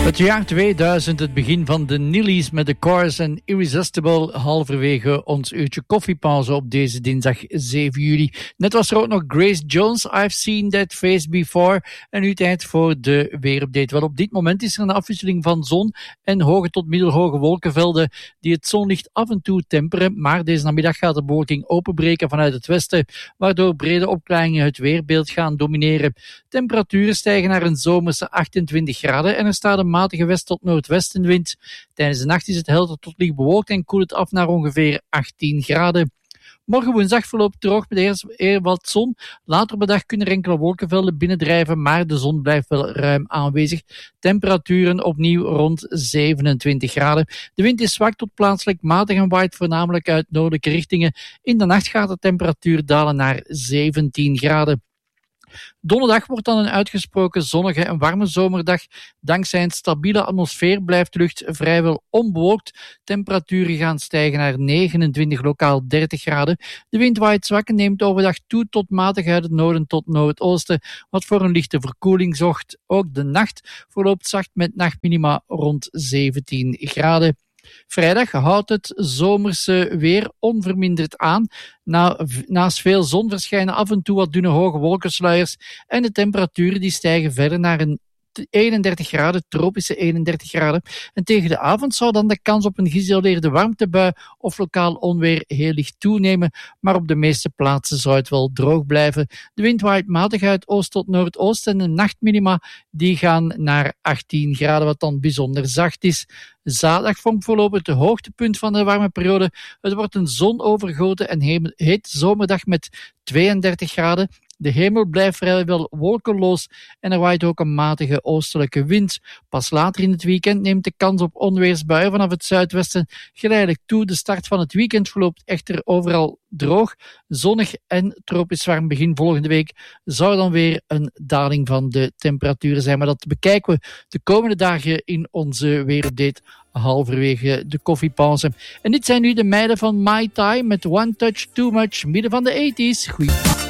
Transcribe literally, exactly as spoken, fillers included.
Het jaar tweeduizend, het begin van de Nillies met de Chorus en Irresistible, halverwege ons uurtje koffiepauze op deze dinsdag zeven juli. Net was er ook nog Grace Jones, I've Seen That Face Before. En nu tijd voor de weerupdate. Wel, op dit moment is er een afwisseling van zon en hoge tot middelhoge wolkenvelden die het zonlicht af en toe temperen, maar deze namiddag gaat de bewolking openbreken vanuit het westen, waardoor brede opklaringen het weerbeeld gaan domineren. Temperaturen stijgen naar een zomerse achtentwintig graden en er staat een matige west- tot noordwestenwind. Tijdens de nacht is het helder tot licht bewolkt en koelt het af naar ongeveer achttien graden. Morgen woensdag verloopt droog met eerst eer wat zon. Later op de dag kunnen er enkele wolkenvelden binnendrijven, maar de zon blijft wel ruim aanwezig. Temperaturen opnieuw rond zevenentwintig graden. De wind is zwak tot plaatselijk matig en waait voornamelijk uit noordelijke richtingen. In de nacht gaat de temperatuur dalen naar zeventien graden. Donderdag wordt dan een uitgesproken zonnige en warme zomerdag. Dankzij een stabiele atmosfeer blijft de lucht vrijwel onbewolkt. Temperaturen gaan stijgen naar negenentwintig, lokaal dertig graden. De wind waait zwak en neemt overdag toe tot matig uit het noorden tot noordoosten, wat voor een lichte verkoeling zorgt. Ook de nacht verloopt zacht met nachtminima rond zeventien graden. Vrijdag houdt het zomerse weer onverminderd aan. Na, naast veel zon verschijnen af en toe wat dunne hoge wolkensluiers en de temperaturen die stijgen verder naar een eenendertig graden, tropische eenendertig graden. En tegen de avond zou dan de kans op een geïsoleerde warmtebui of lokaal onweer heel licht toenemen, maar op de meeste plaatsen zou het wel droog blijven. De wind waait matig uit oost tot noordoost en de nachtminima die gaan naar achttien graden, wat dan bijzonder zacht is. Zaterdag vormt voorlopig het hoogtepunt van de warme periode. Het wordt een zonovergoten en heet zomerdag met tweeëndertig graden. De hemel blijft vrijwel wolkenloos en er waait ook een matige oostelijke wind. Pas later in het weekend neemt de kans op onweersbuien vanaf het zuidwesten geleidelijk toe. De start van het weekend verloopt echter overal droog, zonnig en tropisch warm. Begin volgende week zou dan weer een daling van de temperaturen zijn. Maar dat bekijken we de komende dagen in onze weerupdate halverwege de koffiepauze. En dit zijn nu de meiden van Mai Tai met One Touch Too Much, midden van de tachtig. Goeie.